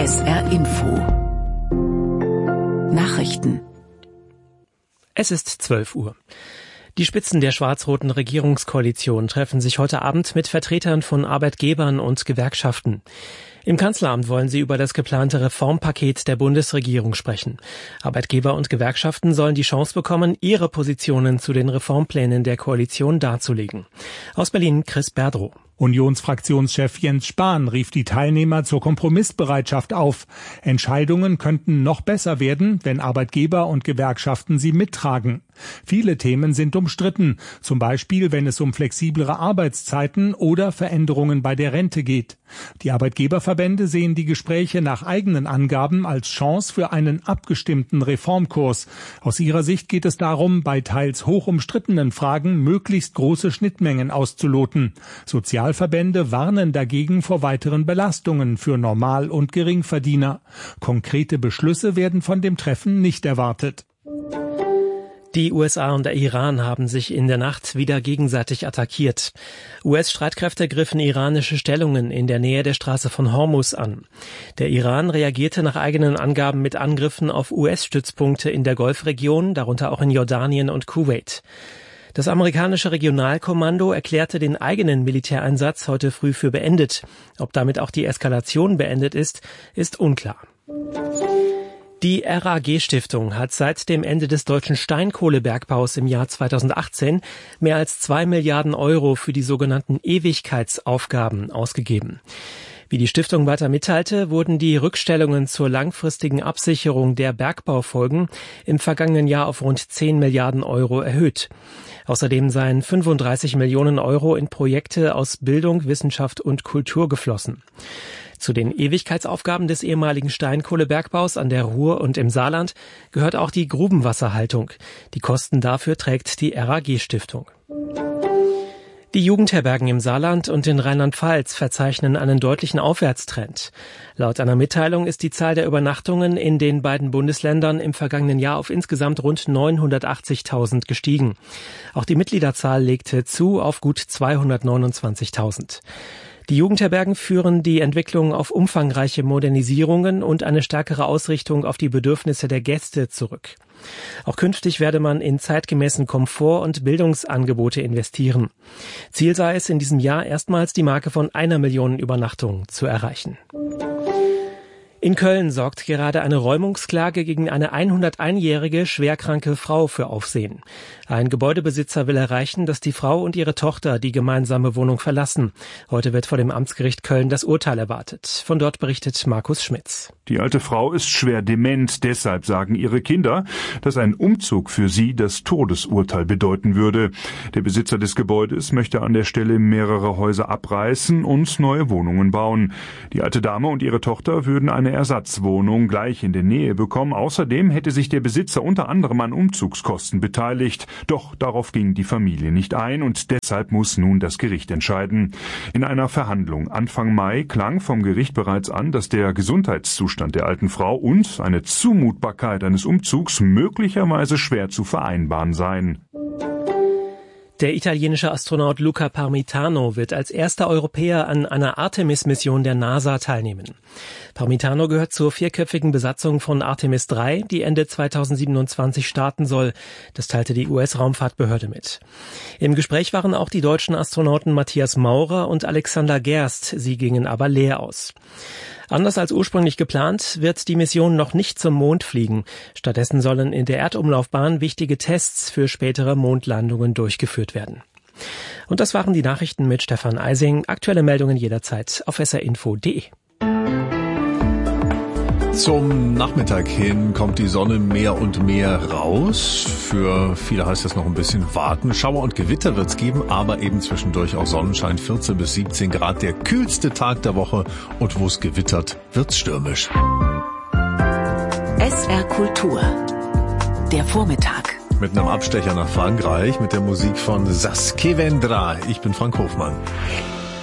SR Info Nachrichten. Es ist 12 Uhr. Die Spitzen der schwarz-roten Regierungskoalition treffen sich heute Abend mit Vertretern von Arbeitgebern und Gewerkschaften. Im Kanzleramt wollen sie über das geplante Reformpaket der Bundesregierung sprechen. Arbeitgeber und Gewerkschaften sollen die Chance bekommen, ihre Positionen zu den Reformplänen der Koalition darzulegen. Aus Berlin Chris Berdrow. Unionsfraktionschef Jens Spahn rief die Teilnehmer zur Kompromissbereitschaft auf. Entscheidungen könnten noch besser werden, wenn Arbeitgeber und Gewerkschaften sie mittragen. Viele Themen sind umstritten, zum Beispiel wenn es um flexiblere Arbeitszeiten oder Veränderungen bei der Rente geht. Die Arbeitgeberverbände sehen die Gespräche nach eigenen Angaben als Chance für einen abgestimmten Reformkurs. Aus ihrer Sicht geht es darum, bei teils hoch umstrittenen Fragen möglichst große Schnittmengen auszuloten. Sozialverbände warnen dagegen vor weiteren Belastungen für Normal- und Geringverdiener. Konkrete Beschlüsse werden von dem Treffen nicht erwartet. Die USA und der Iran haben sich in der Nacht wieder gegenseitig attackiert. US-Streitkräfte griffen iranische Stellungen in der Nähe der Straße von Hormuz an. Der Iran reagierte nach eigenen Angaben mit Angriffen auf US-Stützpunkte in der Golfregion, darunter auch in Jordanien und Kuwait. Das amerikanische Regionalkommando erklärte den eigenen Militäreinsatz heute früh für beendet. Ob damit auch die Eskalation beendet ist, ist unklar. Die RAG-Stiftung hat seit dem Ende des deutschen Steinkohlebergbaus im Jahr 2018 mehr als 2 Milliarden Euro für die sogenannten Ewigkeitsaufgaben ausgegeben. Wie die Stiftung weiter mitteilte, wurden die Rückstellungen zur langfristigen Absicherung der Bergbaufolgen im vergangenen Jahr auf rund 10 Milliarden Euro erhöht. Außerdem seien 35 Millionen Euro in Projekte aus Bildung, Wissenschaft und Kultur geflossen. Zu den Ewigkeitsaufgaben des ehemaligen Steinkohlebergbaus an der Ruhr und im Saarland gehört auch die Grubenwasserhaltung. Die Kosten dafür trägt die RAG-Stiftung. Die Jugendherbergen im Saarland und in Rheinland-Pfalz verzeichnen einen deutlichen Aufwärtstrend. Laut einer Mitteilung ist die Zahl der Übernachtungen in den beiden Bundesländern im vergangenen Jahr auf insgesamt rund 980.000 gestiegen. Auch die Mitgliederzahl legte zu auf gut 229.000. Die Jugendherbergen führen die Entwicklung auf umfangreiche Modernisierungen und eine stärkere Ausrichtung auf die Bedürfnisse der Gäste zurück. Auch künftig werde man in zeitgemäßen Komfort- und Bildungsangebote investieren. Ziel sei es, in diesem Jahr erstmals die Marke von 1 Million Übernachtungen zu erreichen. In Köln sorgt gerade eine Räumungsklage gegen eine 101-jährige schwerkranke Frau für Aufsehen. Ein Gebäudebesitzer will erreichen, dass die Frau und ihre Tochter die gemeinsame Wohnung verlassen. Heute wird vor dem Amtsgericht Köln das Urteil erwartet. Von dort berichtet Markus Schmitz. Die alte Frau ist schwer dement. Deshalb sagen ihre Kinder, dass ein Umzug für sie das Todesurteil bedeuten würde. Der Besitzer des Gebäudes möchte an der Stelle mehrere Häuser abreißen und neue Wohnungen bauen. Die alte Dame und ihre Tochter würden eine Ersatzwohnung gleich in der Nähe bekommen. Außerdem hätte sich der Besitzer unter anderem an Umzugskosten beteiligt. Doch darauf ging die Familie nicht ein und deshalb muss nun das Gericht entscheiden. In einer Verhandlung Anfang Mai klang vom Gericht bereits an, dass der Gesundheitszustand der alten Frau und eine Zumutbarkeit eines Umzugs möglicherweise schwer zu vereinbaren seien. Der italienische Astronaut Luca Parmitano wird als erster Europäer an einer Artemis-Mission der NASA teilnehmen. Parmitano gehört zur 4-köpfigen Besatzung von Artemis 3, die Ende 2027 starten soll. Das teilte die US-Raumfahrtbehörde mit. Im Gespräch waren auch die deutschen Astronauten Matthias Maurer und Alexander Gerst. Sie gingen aber leer aus. Anders als ursprünglich geplant, wird die Mission noch nicht zum Mond fliegen. Stattdessen sollen in der Erdumlaufbahn wichtige Tests für spätere Mondlandungen durchgeführt werden. Und das waren die Nachrichten mit Stefan Eising. Aktuelle Meldungen jederzeit auf srinfo.de. Zum Nachmittag hin kommt die Sonne mehr und mehr raus. Für viele heißt das noch ein bisschen warten. Schauer und Gewitter wird's geben, aber eben zwischendurch auch Sonnenschein, 14 bis 17 Grad. Der kühlste Tag der Woche und wo es gewittert, wird's stürmisch. SR Kultur. Der Vormittag. Mit einem Abstecher nach Frankreich mit der Musik von Saskia Vendra. Ich bin Frank Hofmann.